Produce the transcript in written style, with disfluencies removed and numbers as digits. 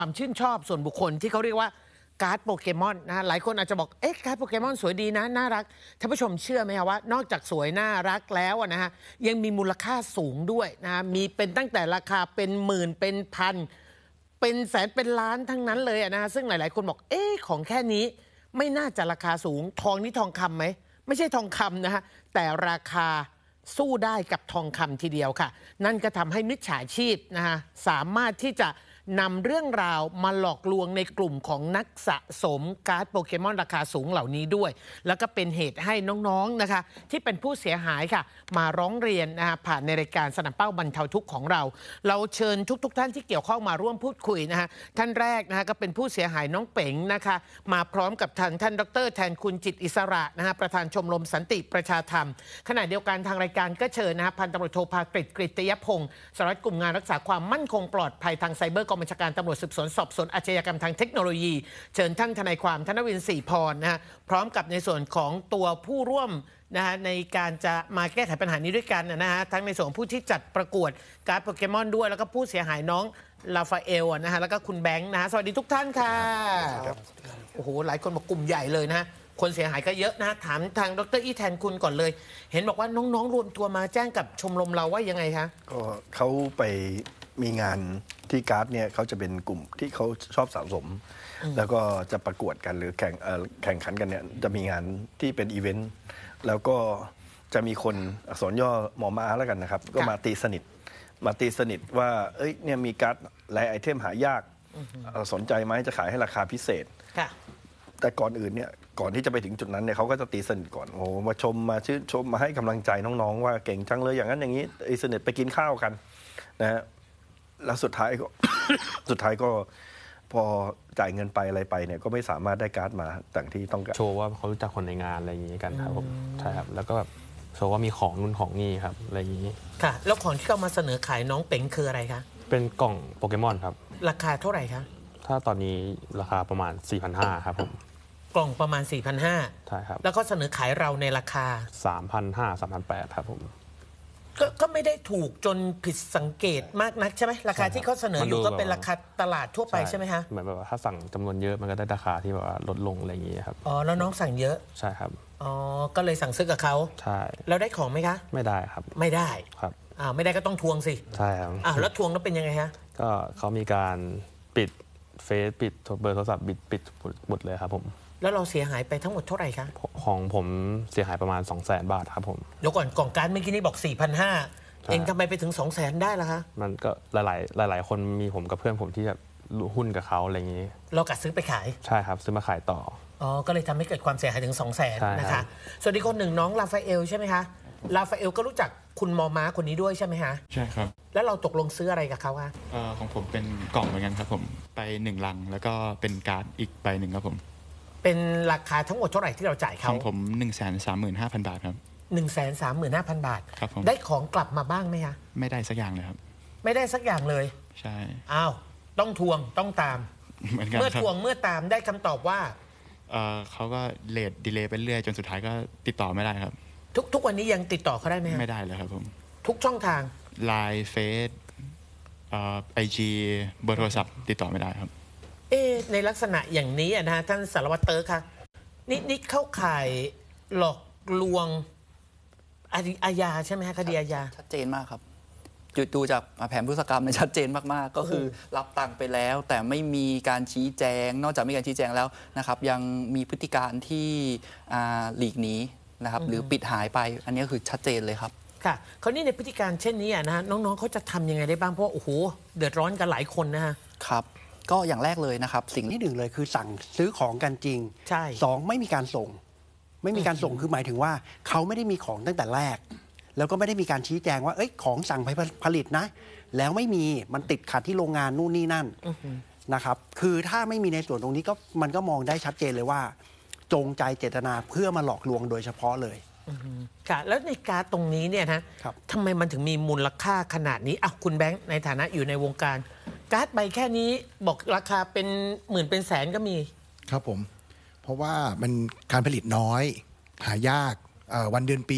ความชื่นชอบส่วนบุคคลที่เขาเรียกว่าการ์ดโปเกมอนนะหลายคนอาจจะบอกเอ๊ะการ์ดโปเกมอนสวยดีนะน่ารักท่านผู้ชมเชื่อไหมคะว่านอกจากสวยน่ารักแล้วนะฮะยังมีมูลค่าสูงด้วยนะมีเป็นตั้งแต่ราคาเป็นหมื่นเป็นพันเป็นแสนเป็นล้านทั้งนั้นเลยนะฮะซึ่งหลายๆคนบอกเอ๊ะของแค่นี้ไม่น่าจะราคาสูงทองนี่ทองคำไหมไม่ใช่ทองคำนะฮะแต่ราคาสู้ได้กับทองคำทีเดียวค่ะนั่นก็ทำให้มิจฉาชีพนะฮะสามารถที่จะนำเรื่องราวมาหลอกลวงในกลุ่มของนักสะสมการ์ดโปเกมอนราคาสูงเหล่านี้ด้วยแล้วก็เป็นเหตุให้น้องๆนะคะที่เป็นผู้เสียหายค่ะมาร้องเรียนนะคะผ่านในรายการสนามเป้าบรรเทาทุกข์ของเราเชิญทุกท่านที่เกี่ยวข้องมาร่วมพูดคุยนะคะท่านแรกนะคะก็เป็นผู้เสียหายน้องเป๋งนะคะมาพร้อมกับท่านดร.แทนคุณจิตอิสระนะคะประธานชมรมสันติประชาธรรมขณะเดียวกันทางรายการก็เชิญนะคะพันตำรวจโทภากฤษ กฤตยพงศ์สารวัตรกลุ่มงานรักษาความมั่นคงปลอดภัยทางไซเบอร์กองบัญชาการตำรวจสืบสวนสอบสวนอาชญากรรมทางเทคโนโลยีเชิญท่านทนายความธนวิน ศรีพรนะฮะพร้อมกับในส่วนของตัวผู้ร่วมนะฮะในการจะมาแก้ไขปัญหานี้ด้วยกันนะฮะทั้งในส่วนของผู้ที่จัดประกวดการ์ดโปเกมอนด้วยแล้วก็ผู้เสียหายน้องลาฟาเอลนะฮะแล้วก็คุณแบงค์นะฮะสวัสดีทุกท่านค่ะโอ้โหหลายคนบอกกลุ่มใหญ่เลยนะฮะคนเสียหายก็เยอะนะถามทางดร.อี้แทนคุณก่อนเลยเห็นบอกว่าน้องๆรวมตัวมาแจ้งกับชมรมเราว่ายังไงคะก็เขาไปมีงานที่การ์ดเนี่ยเขาจะเป็นกลุ่มที่เขาชอบสะสมแล้วก็จะประกวดกันหรือแข่งขันกันเนี่ยจะมีงานที่เป็นอีเวนต์แล้วก็จะมีคนอักษรย่อมอม้าแล้วกันนะครับก็มาตีสนิทว่าเอ้ยเนี่ยมีการ์ดหลายไอเทมหายากสนใจไหมจะขายให้ราคาพิเศษแต่ก่อนอื่นเนี่ยก่อนที่จะไปถึงจุดนั้นเนี่ยเขาก็จะตีสนิทก่อนโอ้มาชมมาชื่นชมมาให้กำลังใจน้องๆว่าเก่งจังเลยอย่างนั้นอย่างนี้ไอ้สนิทไปกินข้าวกันนะฮะแล้วสุดท้ายก็พอจ่ายเงินไปอะไรไปเนี่ยก็ไม่สามารถได้การ์ดมาต่างที่ต้องการโชว์ว่าเขารู้จักคนในงานอะไรอย่างนี้กันครับผมใช่ครับแล้วก็แบบโชว์ว่ามีของนู่นของนี่ครับอะไรอย่างนี้ค่ะแล้วของที่เขามาเสนอขายน้องเป๋งคืออะไรคะเป็นกล่องโปเกมอนครับราคาเท่าไหร่คะถ้าตอนนี้ราคาประมาณ 4,500 ครับผมกล่องประมาณ 4,500 ใช่ครับแล้วก็เสนอขายเราในราคา 3,500 3,800 ครับผมก็ไม่ได้ถูกจนผิดสังเกตมากนักใช่ไหมราคาที่เขาเสนออยู่ก็เป็นราคาตลาดทั่วไปใช่ไหมคะเหมือนแบบว่าถ้าสั่งจำนวนเยอะมันก็ได้ราคาที่แบบว่าลดลงอะไรอย่างนี้ครับอ๋อแล้วน้องสั่งเยอะใช่ครับอ๋อก็เลยสั่งซื้อกับเขาใช่แล้วได้ของไหมคะไม่ได้ครับไม่ได้ครับไม่ได้ก็ต้องทวงสิใช่ครับแล้วทวงแล้วเป็นยังไงฮะก็เขามีการปิดเฟซปิดเบอร์โทรศัพท์ปิดหมดเลยครับผมแล้วเราเสียหายไปทั้งหมดเท่าไหร่คะของผมเสียหายประมาณ 200,000 บาทครับผมเดี๋ยวก่อนกล่องการ์ดเมื่อกี้นี้บอก 4,500 เองทำไมไปถึง 200,000 ได้ล่ะคะมันก็หลายคนมีผมกับเพื่อนผมที่จะหุ้นกับเขาอะไรอย่างนี้เรากัดซื้อไปขายใช่ครับซื้อมาขายต่อก็เลยทำให้เกิดความเสียหายถึง 200,000 นะคะส่วนอีกคนหนึ่งน้องลาฟาเอลใช่ไหมคะลาฟาเอลก็รู้จักคุณมอม้าคนนี้ด้วยใช่ไหมคะใช่ครับแล้วเราตกลงซื้ออะไรกับเขาคะของผมเป็นกล่องเหมือนกันครับผมไป1 ลังแล้วก็เป็นการ์ดอีกใบหนึ่งครับผมเป็นราคาทั้งหมดเท่าไหร่ที่เราจ่ายเขาของผม 135,000 บาทครับ 135,000 บาทครับผมได้ของกลับมาบ้างไหมคะไม่ได้สักอย่างเลยครับไม่ได้สักอย่างเลยใช่ต้องทวงต้องตามเมื่อทวงเมื่อตามได้คำตอบว่าเขาก็ดีเลย์ไปเรื่อยจนสุดท้ายก็ติดต่อไม่ได้ครับทุกวันนี้ยังติดต่อเขาได้ไหมไม่ได้เลยครับผมทุกช่องทาง LINE เฟซIG เบอร์โทรศัพท์ติดต่อไม่ได้ครับในลักษณะอย่างนี้นะฮะท่านสารวัตรเตอร์ค่ะนี่เข้าข่ายหลอกลวงอาญาใช่ไหมฮะคดีอาญาชัดเจนมากครับดูจากแผนพฤติกรรมมันชัดเจนมากๆก็คือรับตังค์ไปแล้วแต่ไม่มีการชี้แจงนอกจากไม่มีการชี้แจงแล้วนะครับยังมีพฤติการที่หลีกหนีนะครับหรือปิดหายไปอันนี้คือชัดเจนเลยครับค่ะคราวนี้ในพฤติการเช่นนี้นะฮะน้องๆเขาจะทำยังไงได้บ้างเพราะโอ้โหเดือดร้อนกันหลายคนนะฮะครับก็อย่างแรกเลยนะครับสิ่งที่1เลยคือสั่งซื้อของกันจริงใช่ 2ไม่มีการส่งคือหมายถึงว่าเขาไม่ได้มีของตั้งแต่แรกแล้วก็ไม่ได้มีการชี้แจงว่าของสั่งไปผลิตนะแล้วไม่มีมันติดขัดที่โรงงานนู่นนี่นั่นนะครับคือถ้าไม่มีในส่วนตรงนี้ก็มันก็มองได้ชัดเจนเลยว่าจงใจเจตนาเพื่อมาหลอกลวงโดยเฉพาะเลยค่ะแล้วในการ์ดตรงนี้เนี่ยนะทำไมมันถึงมีมูลค่าขนาดนี้คุณแบงค์ในฐานะอยู่ในวงการการ์ดใบแค่นี้บอกราคาเป็นหมื่นเป็นแสนก็มีครับผมเพราะว่ามันการผลิตน้อยหายากวันเดือนปี